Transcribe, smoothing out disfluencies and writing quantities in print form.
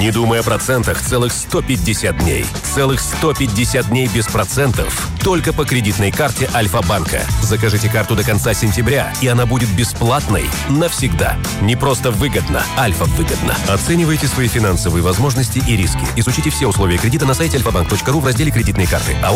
Не думай о процентах целых 150 дней. Целых 150 дней без процентов. Только по кредитной карте Альфа-банка. Закажите карту до конца сентября, и она будет бесплатной навсегда. Не просто выгодно, Альфа-выгодно. Оценивайте свои финансовые возможности и риски. Изучите все условия кредита на сайте alfabank.ru в разделе «Кредитные карты».